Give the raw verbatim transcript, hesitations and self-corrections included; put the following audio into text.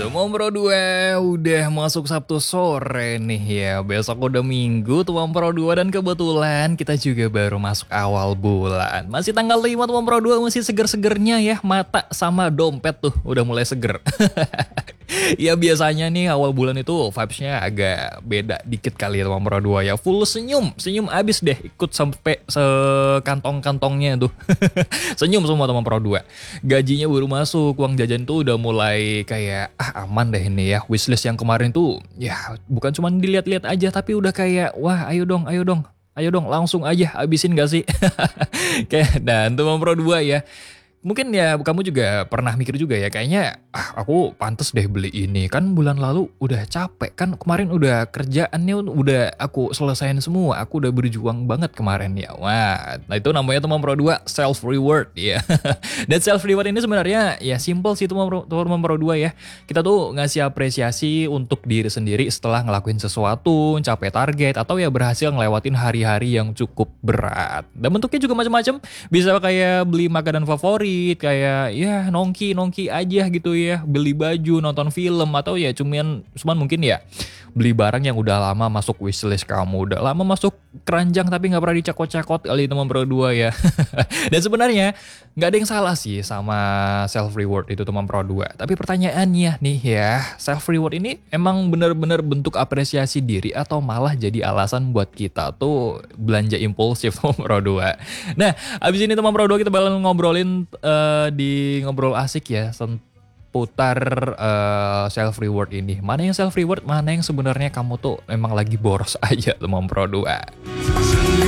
Teman Pro dua udah masuk Sabtu sore nih ya. Besok udah Minggu Teman Pro dua dan kebetulan kita juga baru masuk awal bulan. Masih tanggal lima Teman Pro dua masih seger-segernya ya. Mata sama dompet tuh udah mulai seger. Ya biasanya nih awal bulan itu vibes-nya agak beda dikit kali ya Teman Pro dua ya. Full senyum, senyum abis deh ikut sampai sekantong-kantongnya tuh. Senyum semua Teman Pro dua. Gajinya baru masuk, uang jajan tuh udah mulai kayak ah aman deh ini ya. Wishlist yang kemarin tuh ya bukan cuma dilihat-lihat aja tapi udah kayak wah ayo dong, ayo dong. Ayo dong langsung aja habisin gak sih? Kayak dan Teman Pro dua ya. Mungkin ya kamu juga pernah mikir juga ya kayaknya ah aku pantes deh beli ini kan bulan lalu udah capek kan kemarin udah kerjaannya udah aku selesain semua aku udah berjuang banget kemarin ya wah nah itu namanya Teman Pro dua self reward ya. Dan self reward ini sebenarnya ya simple sih Teman Pro, Teman Pro dua ya kita tuh ngasih apresiasi untuk diri sendiri setelah ngelakuin sesuatu capai target atau ya berhasil ngelewatin hari-hari yang cukup berat dan bentuknya juga macam-macam bisa kayak beli makanan favorit kayak ya nongki nongki aja gitu ya beli baju nonton film atau ya cuman cuman mungkin ya beli barang yang udah lama masuk wishlist kamu udah lama masuk keranjang tapi nggak pernah dicakot-cakot kali Teman Pro dua ya. Dan sebenarnya nggak ada yang salah sih sama self reward itu Teman Pro dua tapi pertanyaannya nih ya self reward ini emang bener-bener bentuk apresiasi diri atau malah jadi alasan buat kita tuh belanja impulsif Teman Pro dua. Nah abis ini Teman Pro dua kita bakal ngobrolin Uh, di ngobrol asik ya seputar uh, self reward ini. Mana yang self reward, mana yang sebenarnya kamu tuh memang lagi boros aja Teman Pro dua.